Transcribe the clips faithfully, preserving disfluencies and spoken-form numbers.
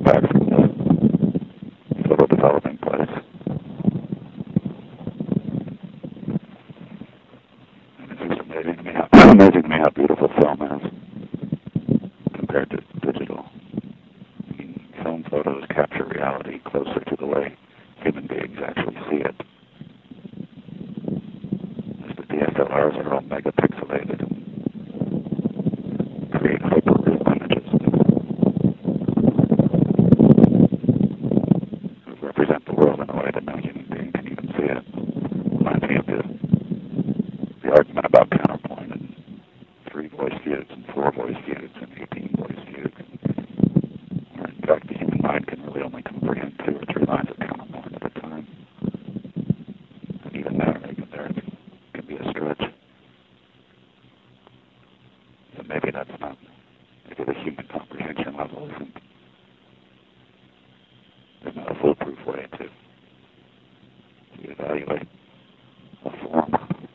back from the photo developing place. And it's just amazing to me how, amazing to me how beautiful film is compared to digital. I mean, film photos capture reality closer to the way human beings actually see it. As the D S L Rs are all megapixelated and create hyper-real images that represent the world in a way that no human being can even see it. Reminds me of the, the argument about counterpoint and three voice feuds and four voice feuds and eighteen voice feuds. Where in fact the human mind can really only comprehend two or three lines of counterpoint at a time. And even that, even there, can be a stretch. So maybe that's not, maybe the human comprehension level isn't, there's not a foolproof way to, to evaluate a form.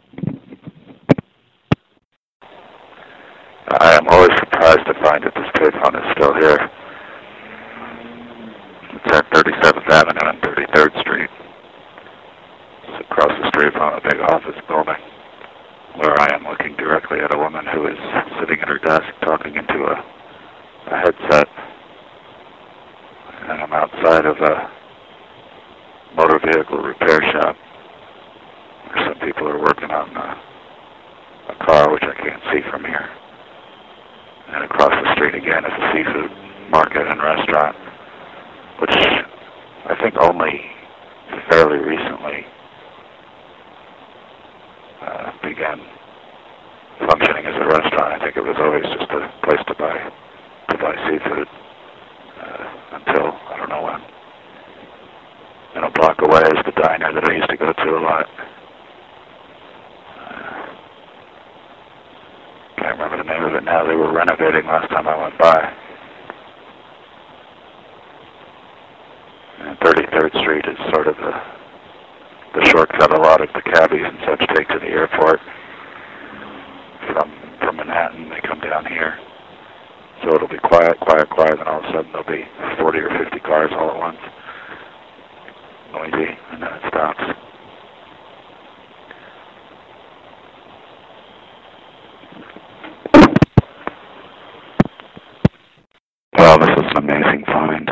I am always surprised to find that this payphone is still here. It's at thirty-seventh Avenue and thirty-third Street. It's across the street from a big office building, where I am looking directly at a woman who is sitting at her desk talking into a, a headset. And I'm outside of a motor vehicle repair shop, where some people are working on a, a car, which I can't see from here. And across the street again is a seafood market and restaurant, which I think only fairly recently uh, began functioning as a restaurant. I think it was always just a place to buy to buy seafood uh, until I don't know when. And a block away is the diner that I used to go to a lot. Can't remember the name of it now. They were renovating last time I went by. And thirty-third Street is sort of the, the shortcut a lot of the cabbies and such take to the airport. From, from Manhattan, they come down here. So it'll be quiet, quiet, quiet, and all of a sudden there'll be forty or fifty cars all at once. Noisy, and then it stops. Well, this is an amazing find.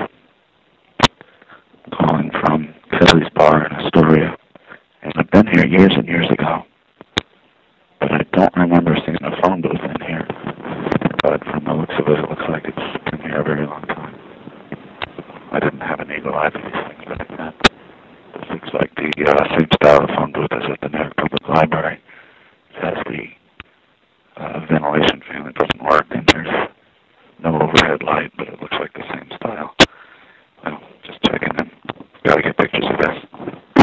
Calling from Philly's Bar in Astoria. And I've been here years and years ago. But I don't remember seeing a phone booth in here. But from the looks of it, it looks like it's been here a very long time. I didn't have an eagle eye for these things back then. This looks like the uh, same style of phone booth as at the New York Public Library. It has the uh, ventilation fan that doesn't work, and there's no overhead light, but it looks like the same style.